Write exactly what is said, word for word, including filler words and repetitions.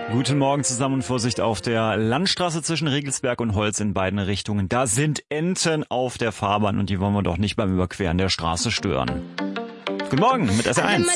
Guten Morgen zusammen und Vorsicht auf der Landstraße zwischen Regelsberg und Holz in beiden Richtungen. Da sind Enten auf der Fahrbahn und die wollen wir doch nicht beim Überqueren der Straße stören. Guten Morgen mit S R eins.